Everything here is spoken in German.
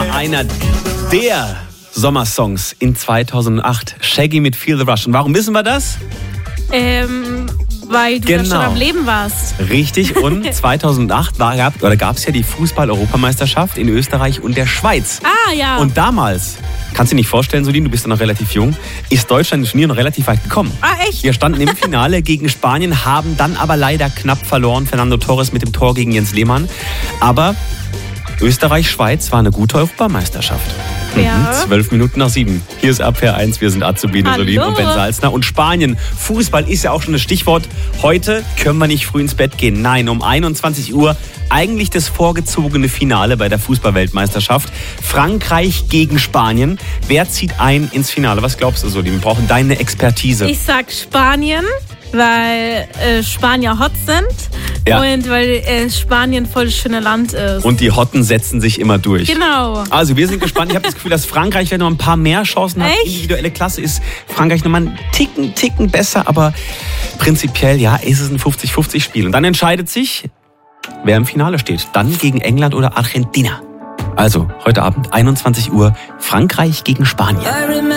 war einer der Sommersongs in 2008. Shaggy mit Feel the Rush. Und warum wissen wir das? Weil du da schon am Leben warst. Richtig, und 2008 gab es ja die Fußball-Europameisterschaft in Österreich und der Schweiz. Ah, ja. Und damals, kannst du dir nicht vorstellen, Solin, du bist ja noch relativ jung, ist Deutschland im Turnier noch relativ weit gekommen. Ah, echt? Wir standen im Finale gegen Spanien, haben dann aber leider knapp verloren. Fernando Torres mit dem Tor gegen Jens Lehmann. Aber Österreich-Schweiz war eine gute Europameisterschaft. Ja. 12 Minuten nach 7. Hier ist Abwehr 1, wir sind Azubine, Solin und Ben Salzner. Und Spanien, Fußball ist ja auch schon das Stichwort. Heute können wir nicht früh ins Bett gehen. Nein, um 21 Uhr eigentlich das vorgezogene Finale bei der Fußball-Weltmeisterschaft. Frankreich gegen Spanien. Wer zieht ein ins Finale? Was glaubst du, Solin? Wir brauchen deine Expertise. Ich sag Spanien, weil Spanier hot sind. Ja. Und weil Spanien voll das schöne Land ist. Und die Hotten setzen sich immer durch. Genau. Also wir sind gespannt. Ich habe das Gefühl, dass Frankreich vielleicht noch ein paar mehr Chancen hat. Echt? Individuelle Klasse ist Frankreich nochmal einen Ticken besser. Aber prinzipiell, ja, ist es ein 50-50 Spiel. Und dann entscheidet sich, wer im Finale steht. Dann gegen England oder Argentina. Also heute Abend 21 Uhr Frankreich gegen Spanien.